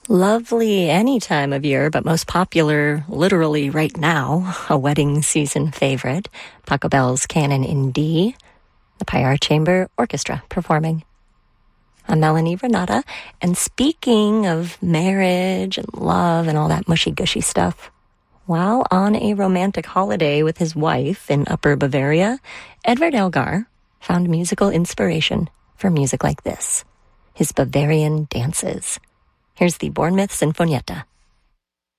Lovely any time of year, but most popular literally right now, a wedding season favorite, Pachelbel's Canon in D, the Pyar Chamber Orchestra performing. I'm Melanie Renata, and speaking of marriage and love and all that mushy-gushy stuff, while on a romantic holiday with his wife in Upper Bavaria, Edvard Elgar found musical inspiration for music like this, his Bavarian dances. Here's the Bournemouth Sinfonietta.